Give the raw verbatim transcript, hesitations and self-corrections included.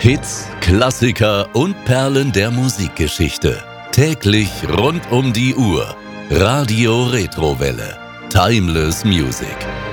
Hits, Klassiker und Perlen der Musikgeschichte. Täglich rund um die Uhr. Radio Retrowelle. Timeless Music.